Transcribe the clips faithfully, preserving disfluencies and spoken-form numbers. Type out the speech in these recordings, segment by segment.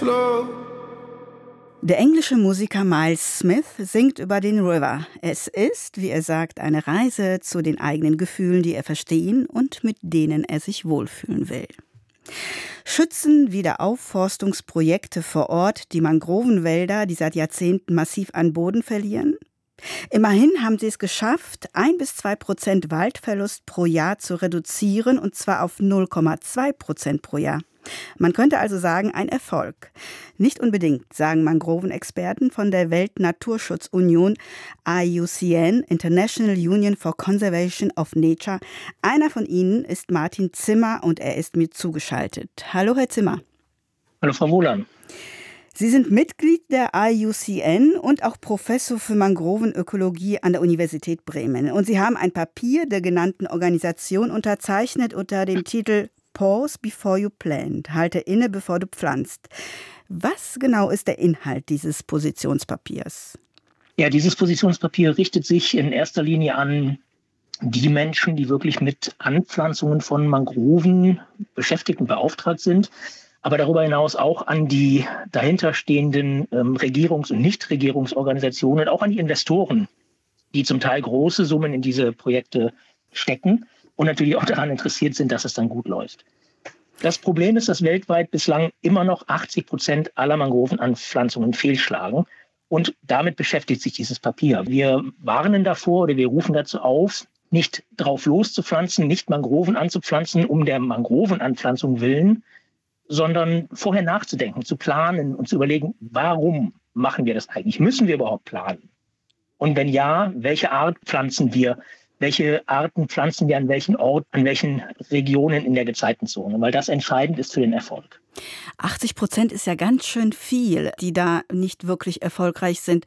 Der englische Musiker Miles Smith singt über den River. Es ist, wie er sagt, eine Reise zu den eigenen Gefühlen, die er verstehen und mit denen er sich wohlfühlen will. Schützen Wiederaufforstungsprojekte vor Ort die Mangrovenwälder, die seit Jahrzehnten massiv an Boden verlieren? Immerhin haben sie es geschafft, ein bis zwei Prozent Waldverlust pro Jahr zu reduzieren, und zwar auf null Komma zwei Prozent pro Jahr. Man könnte also sagen, ein Erfolg. Nicht unbedingt, sagen Mangrovenexperten von der Weltnaturschutzunion I U C N, International Union for Conservation of Nature. Einer von ihnen ist Martin Zimmer und er ist mir zugeschaltet. Hallo, Herr Zimmer. Hallo, Frau Wohlan. Sie sind Mitglied der I U C N und auch Professor für Mangrovenökologie an der Universität Bremen. Und Sie haben ein Papier der genannten Organisation unterzeichnet unter dem Titel Pause before you plant, halte inne, bevor du pflanzt. Was genau ist der Inhalt dieses Positionspapiers? Ja, dieses Positionspapier richtet sich in erster Linie an die Menschen, die wirklich mit Anpflanzungen von Mangroven beschäftigt und beauftragt sind, aber darüber hinaus auch an die dahinterstehenden ähm, Regierungs- und Nichtregierungsorganisationen, auch an die Investoren, die zum Teil große Summen in diese Projekte stecken und natürlich auch daran interessiert sind, dass es dann gut läuft. Das Problem ist, dass weltweit bislang immer noch achtzig Prozent aller Mangrovenanpflanzungen fehlschlagen. Und damit beschäftigt sich dieses Papier. Wir warnen davor oder wir rufen dazu auf, nicht drauf loszupflanzen, nicht Mangroven anzupflanzen, um der Mangrovenanpflanzung willen, sondern vorher nachzudenken, zu planen und zu überlegen, warum machen wir das eigentlich? Müssen wir überhaupt planen? Und wenn ja, welche Art pflanzen wir? Welche Arten pflanzen wir an welchen Ort, an welchen Regionen in der Gezeitenzone? Weil das entscheidend ist für den Erfolg. achtzig Prozent ist ja ganz schön viel, die da nicht wirklich erfolgreich sind.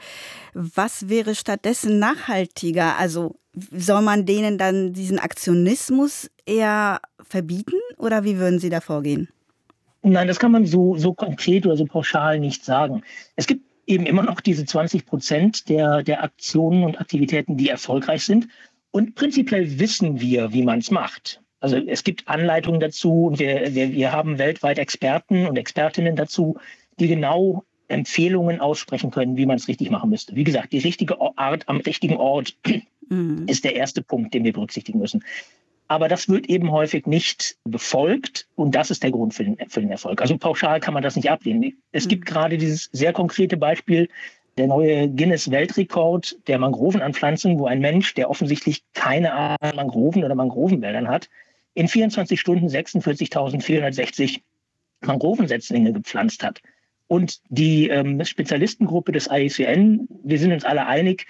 Was wäre stattdessen nachhaltiger? Also soll man denen dann diesen Aktionismus eher verbieten oder wie würden Sie da vorgehen? Nein, das kann man so, so konkret oder so pauschal nicht sagen. Es gibt eben immer noch diese zwanzig Prozent der, der Aktionen und Aktivitäten, die erfolgreich sind. Und prinzipiell wissen wir, wie man es macht. Also es gibt Anleitungen dazu und wir, wir, wir haben weltweit Experten und Expertinnen dazu, die genau Empfehlungen aussprechen können, wie man es richtig machen müsste. Wie gesagt, die richtige Art am richtigen Ort mhm. ist der erste Punkt, den wir berücksichtigen müssen. Aber das wird eben häufig nicht befolgt und das ist der Grund für den, für den Erfolg. Also pauschal kann man das nicht ablehnen. Es mhm. gibt gerade dieses sehr konkrete Beispiel, der neue Guinness-Weltrekord der Mangrovenanpflanzung, wo ein Mensch, der offensichtlich keine Ahnung an Mangroven oder Mangrovenwäldern hat, in vierundzwanzig Stunden sechsundvierzigtausendvierhundertsechzig Mangrovensetzlinge gepflanzt hat. Und die ähm, Spezialistengruppe des I U C N, wir sind uns alle einig,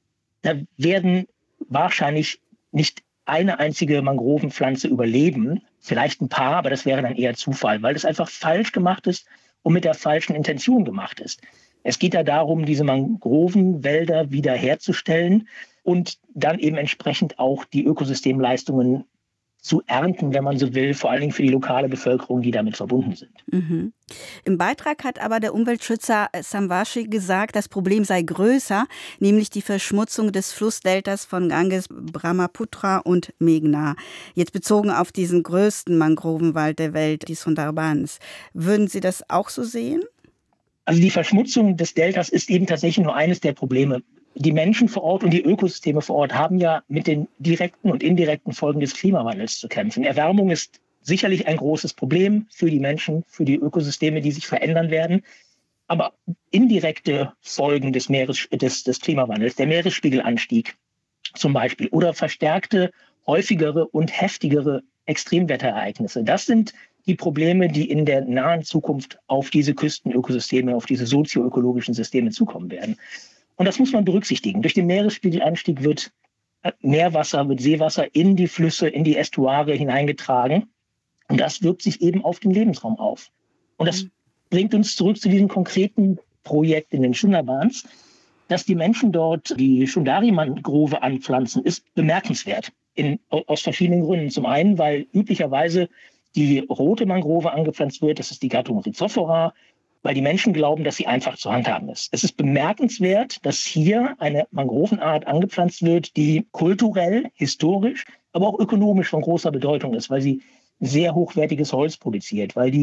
da werden wahrscheinlich nicht eine einzige Mangrovenpflanze überleben, vielleicht ein paar, aber das wäre dann eher Zufall, weil das einfach falsch gemacht ist und mit der falschen Intention gemacht ist. Es geht ja darum, diese Mangrovenwälder wiederherzustellen und dann eben entsprechend auch die Ökosystemleistungen zu ernten, wenn man so will, vor allen Dingen für die lokale Bevölkerung, die damit verbunden sind. Mhm. Im Beitrag hat aber der Umweltschützer Samvashi gesagt, das Problem sei größer, nämlich die Verschmutzung des Flussdeltas von Ganges, Brahmaputra und Meghna. Jetzt bezogen auf diesen größten Mangrovenwald der Welt, die Sundarbans. Würden Sie das auch so sehen? Also die Verschmutzung des Deltas ist eben tatsächlich nur eines der Probleme. Die Menschen vor Ort und die Ökosysteme vor Ort haben ja mit den direkten und indirekten Folgen des Klimawandels zu kämpfen. Erwärmung ist sicherlich ein großes Problem für die Menschen, für die Ökosysteme, die sich verändern werden. Aber indirekte Folgen des, Meeres, des, des Klimawandels, der Meeresspiegelanstieg zum Beispiel oder verstärkte, häufigere und heftigere Extremwetterereignisse, das sind die Probleme, die in der nahen Zukunft auf diese Küstenökosysteme, auf diese sozioökologischen Systeme zukommen werden. Und das muss man berücksichtigen. Durch den Meeresspiegelanstieg wird Meerwasser, wird Seewasser in die Flüsse, in die Ästuare hineingetragen. Und das wirkt sich eben auf den Lebensraum auf. Und das mhm. bringt uns zurück zu diesem konkreten Projekt in den Sundarbans. Dass die Menschen dort die Shundari-Mangrove anpflanzen, ist bemerkenswert. In, aus verschiedenen Gründen. Zum einen, weil üblicherweise die rote Mangrove angepflanzt wird, das ist die Gattung Rhizophora, weil die Menschen glauben, dass sie einfach zu handhaben ist. Es ist bemerkenswert, dass hier eine Mangrovenart angepflanzt wird, die kulturell, historisch, aber auch ökonomisch von großer Bedeutung ist, weil sie sehr hochwertiges Holz produziert, weil die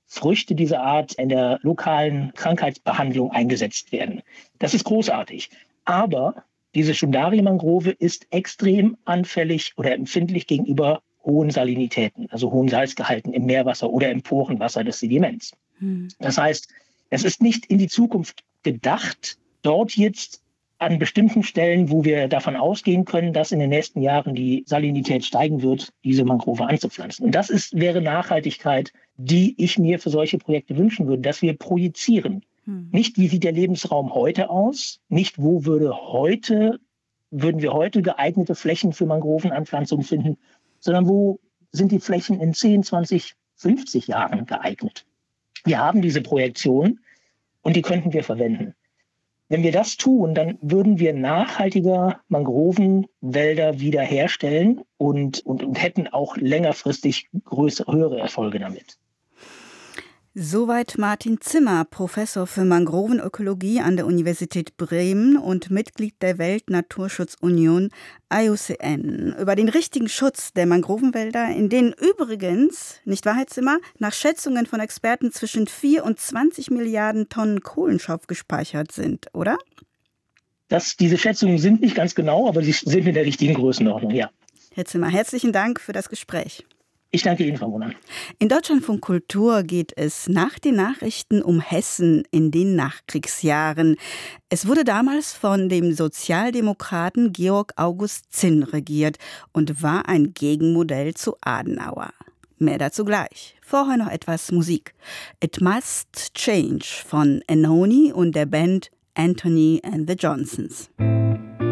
Früchte dieser Art in der lokalen Krankheitsbehandlung eingesetzt werden. Das ist großartig. Aber diese Shundari-Mangrove ist extrem anfällig oder empfindlich gegenüber hohen Salinitäten, also hohen Salzgehalten im Meerwasser oder im Porenwasser des Sediments. Hm. Das heißt, es ist nicht in die Zukunft gedacht, dort jetzt an bestimmten Stellen, wo wir davon ausgehen können, dass in den nächsten Jahren die Salinität steigen wird, diese Mangrove anzupflanzen. Und das ist, wäre Nachhaltigkeit, die ich mir für solche Projekte wünschen würde, dass wir projizieren. Hm. Nicht, wie sieht der Lebensraum heute aus, nicht, wo würde heute, würden wir heute geeignete Flächen für Mangrovenanpflanzung finden, sondern wo sind die Flächen in zehn, zwanzig, fünfzig Jahren geeignet. Wir haben diese Projektion und die könnten wir verwenden. Wenn wir das tun, dann würden wir nachhaltiger Mangrovenwälder wiederherstellen und, und, und hätten auch längerfristig größere, höhere Erfolge damit. Soweit Martin Zimmer, Professor für Mangrovenökologie an der Universität Bremen und Mitglied der Weltnaturschutzunion I U C N, über den richtigen Schutz der Mangrovenwälder, in denen übrigens, nicht wahr, Herr Zimmer, nach Schätzungen von Experten zwischen vier und zwanzig Milliarden Tonnen Kohlenstoff gespeichert sind, oder? Das, diese Schätzungen sind nicht ganz genau, aber sie sind in der richtigen Größenordnung, ja. Herr Zimmer, herzlichen Dank für das Gespräch. Ich danke Ihnen, Frau Wohnan. In Deutschlandfunk Kultur geht es nach den Nachrichten um Hessen in den Nachkriegsjahren. Es wurde damals von dem Sozialdemokraten Georg August Zinn regiert und war ein Gegenmodell zu Adenauer. Mehr dazu gleich. Vorher noch etwas Musik. It Must Change von Enoni und der Band Anthony and the Johnsons.